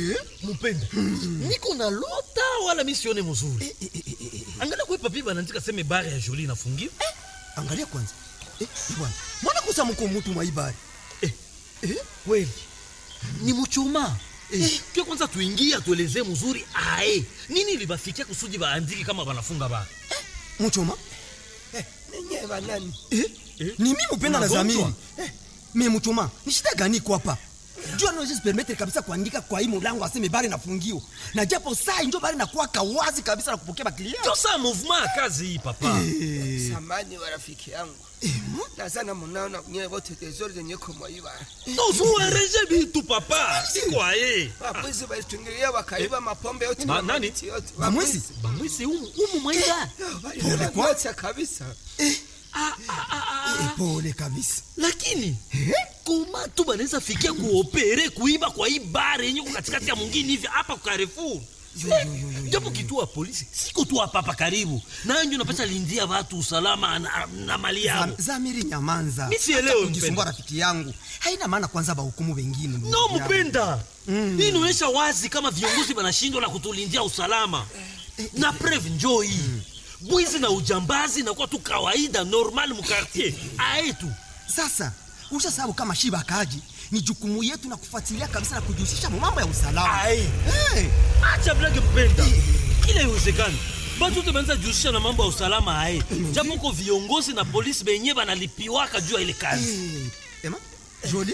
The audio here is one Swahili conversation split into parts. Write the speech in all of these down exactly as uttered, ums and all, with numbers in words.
Mupenda. Niko na lota wala misione mzuri. Eh, eh, eh, eh, eh. Angalia kwa papi banaandika sema bare ya Jolie inafungiwa. Eh, angalia kwanza. Eh, bwana. Mbona kusa mko mtu mwaibari? Eh, eh, kweli. Ni mchoma. Eh, kwa kwanza tuingie tuelezee mzuri ae. Nini libafikia kusudi baandike kama banafunga ba? Eh, mchoma? Eh, nenye banani? Eh, eh. Ni mimi Mupenda na Zamiri. Eh, mimi mchoma. Ni shida gani kwa hapa? Jua no just permettre kabisa kuandika kwa hii mlango aseme bari nafungiwa. Na japo saa ndio bari nakuwa kawazi kabisa na kupokea baklia. Ndio saa movement kazi hii papa. Eh. samani wa rafiki yangu. Eh, Nazana munaona nyewe wote tesoro zenye kumwaiba. Ndio zuereje bitu papa. Siko aye. Wapwizi walitungilia wakaiba mapombe yote Ma- na nani? mamiti yote. Bamwezi? Bamwisi umu umu mwaida. Pole kwa kabisa. Ah ah ah. Eh, pole kabisa. Lakini koma tu banaweza fikia kuopere kuiba kwa hii bare yenye kwa katikati ya mwingine hivi hapa kwa Carrefour. Japo kituo ya polisi siko tu hapa hapa karibu. Na ndio napata lindia watu usalama na, na mali yao. Zam- Zamiri nyamanza. Mimi sielewi, Kujisumbua Mpenda. rafiki yangu. Haina maana kwanza ba hukumu wengine. ndugu No yangu. Mpenda. Hii inaonyesha wazi kama viongozi wanashindwa na kutulindia usalama. Na preuve njoo hii. Bwizi na ujambazi na kwa tu kawaida normal mu quartier. Aetu. Sasa ushasabu kama shiba kaji ni jukumu yetu na kufuatilia kabisa na kujihusisha mu mambo ya usalama. Ai. Hey. Acha blage Mpenda. Kila iwezekani. Batu te banza jihusisha na mambo ya usalama hai. Japo ko viongozi na polisi benye banalipiwaka juu ya ile kazi. Hey. Ema? Jolie?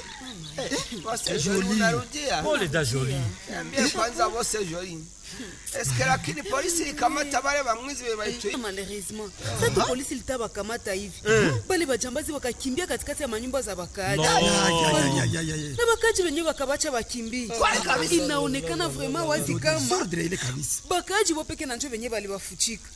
Wose Jolie unarudia. Pole da Jolie. Niambie kwanza wose Jolie. Eske lakini polisi ikamata wale bamwizi webaitwe. Malheureusement, sasa polisi litawakamata hivi. Bali bajambazi wakakimbia katikati ya manyumba za wakaaji. No. Ya, ya, ya, ya, ya, ya. Na wakaaji wenyewe wakabacha wakimbie. Inaonekana vraiment wazi kama Sordre ile kabisa. bakaaji wapeke na njo wenyewe baliwafuchika.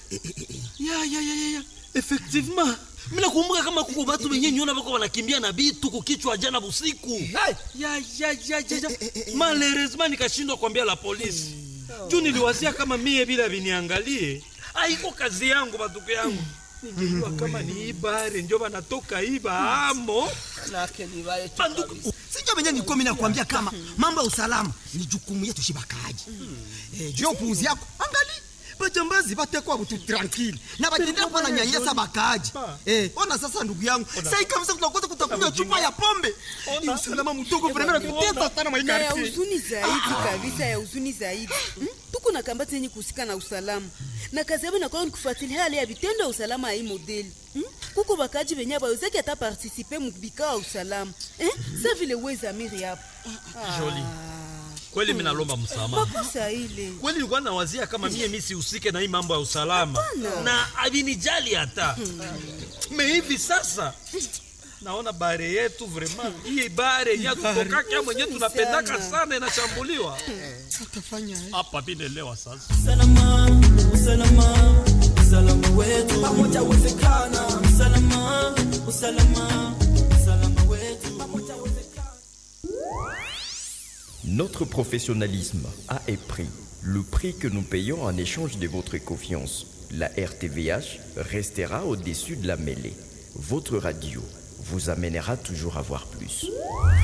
Ya ya ya ya, ya. Effectivement. Mina kumbuka kama kuko batu benye nyona bako wanakimbia na bitu kukichwa jana busiku. Ya ya ya ya ya. Malheureusement nikashindwa kuambia la polisi. Juu niliwazia kama mie bila biniangalie. Haiko kazi yangu batuko yangu. Nijua kama ni ibare njo banatoka iba amo. Nake ni wale tu. Banduku. Sijua benye nilikuwa mimi nakwambia kama mambo ya usalama ni jukumu yetu shiba kaji. Eh, juu upuuzi yako. Angali bajambazi batekwa butu tranquille na batendea kwa nyanyasa bakaji. Eh, ona sasa ndugu yangu. Sasa kabisa tutakosa kutakunywa chupa ya pombe. Ni usalama mdogo vraiment tuteta sana Na ya maikarti. huzuni zaidi kabisa, ya huzuni zaidi. Hmm? Tuko na kambati yenye kusika na usalama. Na kazi yabo inakuwa ni kufuatilia hali ya vitendo ya usalama ya hii modeli. Hmm? Kuko bakaji wenye bawezaki hata participer mu bikao ya usalama. Eh? Sa vile weza miri hapo. Jolie. Kweli mimi nalomba msamaha. Makosa ile. Kweli nilikuwa nawazia kama mie mimi sihusike na hii mambo ya usalama. Na avinijali hata. Me hivi sasa naona bare yetu vraiment hii bare yenye tutoka kama mwenyewe tunapendaka sana inashambuliwa. Tutafanya Hapa binelewa sasa. Usalama, usalama, usalama wetu pamoja uwezekana. Usalama, usalama, usalama wetu pamoja uwezekana. Notre professionnalisme a un prix, le prix que nous payons en échange de votre confiance. La R T V H restera au-dessus de la mêlée. Votre radio vous amènera toujours à voir plus.